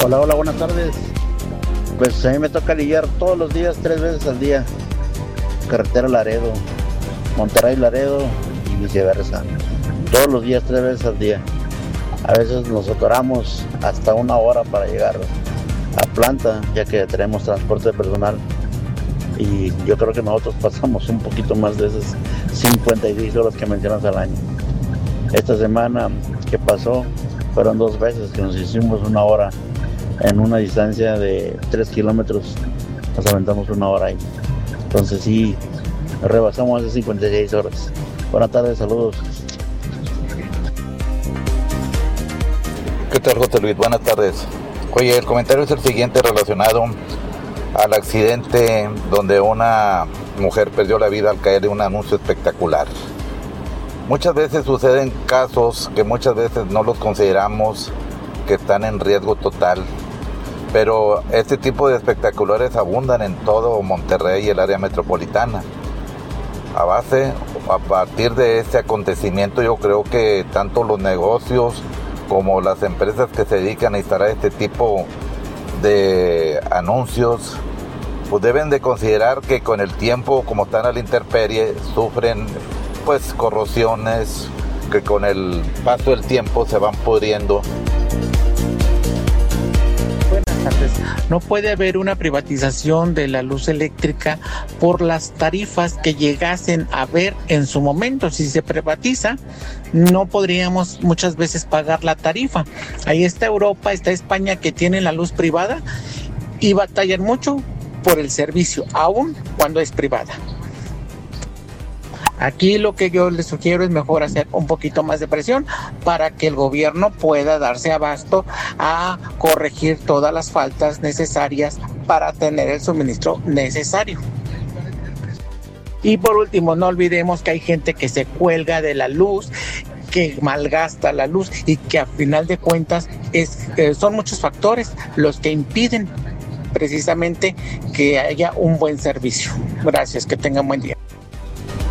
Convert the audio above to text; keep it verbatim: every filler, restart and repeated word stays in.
Hola, hola, buenas tardes. Pues a mí me toca lidiar todos los días, tres veces al día. Carretera Laredo, Monterrey Laredo y viceversa. Todos los días, tres veces al día. A veces nos atoramos hasta una hora para llegar a planta, ya que tenemos transporte personal. Y yo creo que nosotros pasamos un poquito más de esas cincuenta y seis horas que mencionas al año. Esta semana que pasó fueron dos veces que nos hicimos una hora en una distancia de tres kilómetros, nos aventamos una hora ahí. Entonces sí, rebasamos esas cincuenta y seis horas. Buenas tardes, saludos. ¿Qué tal, José Luis? Buenas tardes. Oye, el comentario es el siguiente relacionado al accidente donde una mujer perdió la vida al caer de un anuncio espectacular. Muchas veces suceden casos que muchas veces no los consideramos que están en riesgo total, pero este tipo de espectaculares abundan en todo Monterrey y el área metropolitana. A base, a partir de este acontecimiento, yo creo que tanto los negocios como las empresas que se dedican a instalar este tipo de anuncios, pues deben de considerar que con el tiempo, como están a la intemperie, sufren pues corrosiones que con el paso del tiempo se van pudriendo. Buenas tardes. No puede haber una privatización de la luz eléctrica por las tarifas que llegasen a ver en su momento. Si se privatiza, no podríamos muchas veces pagar la tarifa. Ahí está Europa, está España, que tienen la luz privada y batallan mucho por el servicio, aun cuando es privada. Aquí lo que yo les sugiero es mejor hacer un poquito más de presión para que el gobierno pueda darse abasto a corregir todas las faltas necesarias para tener el suministro necesario. Y por último, no olvidemos que hay gente que se cuelga de la luz, que malgasta la luz y que a final de cuentas es, eh, son muchos factores los que impiden precisamente que haya un buen servicio. Gracias, que tengan buen día.